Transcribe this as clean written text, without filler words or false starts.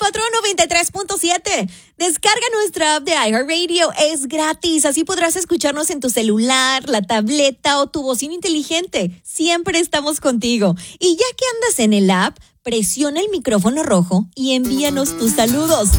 93.7. Descarga nuestra app de iHeartRadio, es gratis, así podrás escucharnos en tu celular, la tableta o tu bocina inteligente. Siempre estamos contigo. Y ya que andas en el app, presiona el micrófono rojo y envíanos tus saludos.